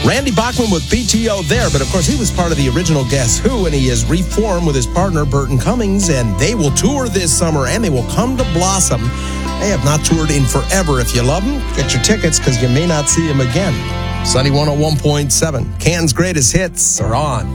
Randy Bachman with PTO there, but of course he was part of the original Guess Who, and he has reformed with his partner Burton Cummings, and they will tour this summer, and they will come to Blossom. They have not toured in forever. If you love them, get your tickets because you may not see them again. Sunny 101.7, Can's greatest hits are on.